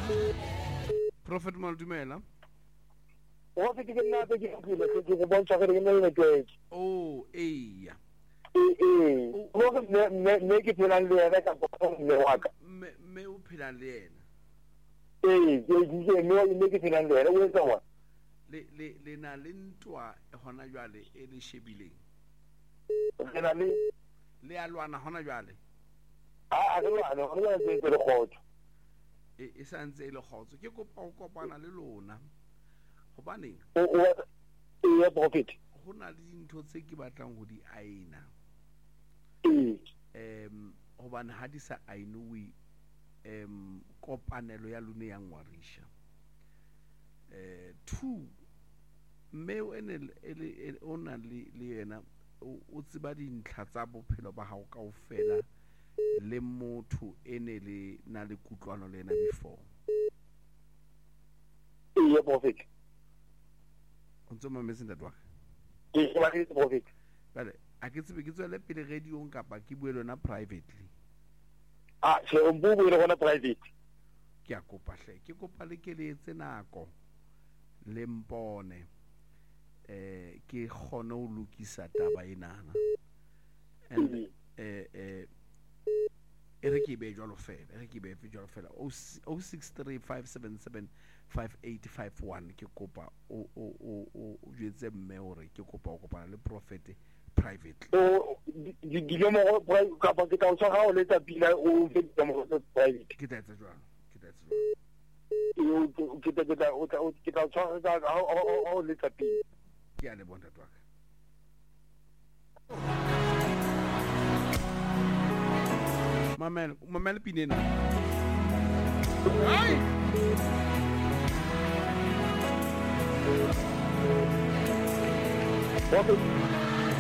Prophet Maldumela. Wa ke nna ke go bontsha gore ke nne ke Oh, eh. Mo ke ne ke phela le ena ka mme wa ka. Me o phela le ena. Ne ke phela le ena o etsa wa. Le na le ntwa hona jwale e le shebileng. Ke na le alwana hona jwale. A re lwana hona le le khotso. E santse le khotso ke kopa o kopana le lona. Hobaneng? O Prophet. Ho na le dintho tse ke batlang ho di aina. Hobane ha di sa ainuwe kopanelo ya lone ya ngwarisha. 2 mmeo ene ona le yena o tseba dintlha tsa bophelo ba hao kaofela le motho ene le na le kutlwano le ena before. Prophet. Ntse mametse ntatwa. Prophet. Bale a ke tsebe ke tswele pele radio kapa ke bue lona privately. Se o bue le gona private. Ke a kopa hle ke kopa le ke le etse nako le mpone ke kgone ho lokisa taba enana. And re ke be jwalo fela 0635775851 ke kopa o jetse mme hore ke kopa o kopana le prophet privately. Di mo ka ba ke tla tshwara o le tsa pila o fetsa mo private. Ke tla etsa jwalo. Ke tla tshwara o le tsa pila. Ke a le bona twaka. Mamel pinena. Ai! Okay.